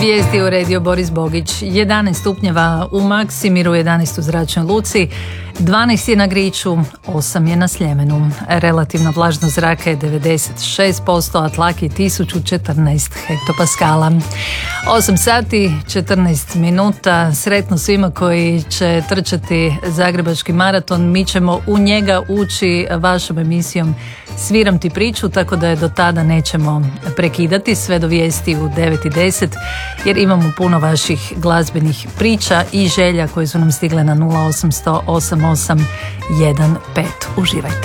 Vijesti je uredio Boris Bogić. 11 stupnjeva u Maksimiru, 11 u Zračnoj luci, 12 je na Griču, 8 je na Sljemenu. Relativna vlažnost zraka je 96%, a tlak je 1014 hektopaskala. 8 sati, 14 minuta. Sretno svima koji će trčati Zagrebački maraton. Mi ćemo u njega ući vašom emisijom Sviram ti priču, tako da je do tada nećemo prekidati sve do vijesti u 9:10, jer imamo puno vaših glazbenih priča i želja koje su nam stigle na 0800 88 15. Uživajte.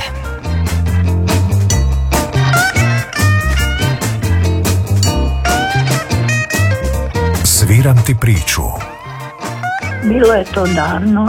Sviram ti priču. Bilo je to davno,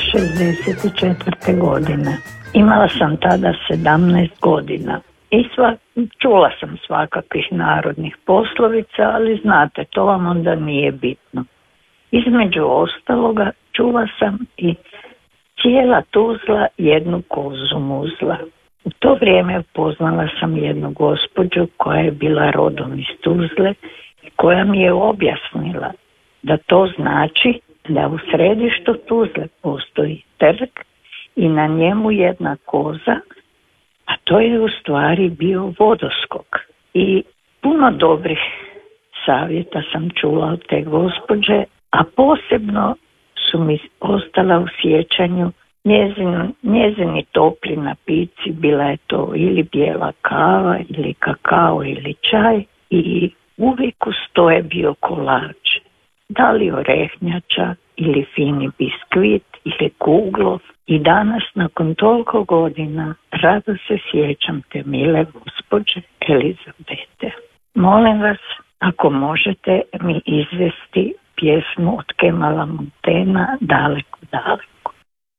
64. godine. Imala sam tada 17 godina i čula sam svakakvih narodnih poslovica, ali znate, to vam onda nije bitno. Između ostaloga čula sam i cijela Tuzla jednu kozu muzla. U to vrijeme upoznala sam jednu gospođu koja je bila rodom iz Tuzle i koja mi je objasnila da to znači da u središtu Tuzle postoji trg i na njemu jedna koza, a to je u stvari bio vodoskok. I puno dobrih savjeta sam čula od te gospođe, a posebno su mi ostala u sjećanju njezini topli napici. Bila je to ili bijela kava, ili kakao, ili čaj, i uvijek uz to je bio kolač. Da li orehnjača, ili fini biskvit, ili kuglov. I danas, nakon toliko godina, rado se sjećam te mile gospođe Elizabete. Molim vas, ako možete mi izvesti pjesmu od Kemala Montaignea Daleko, daleko.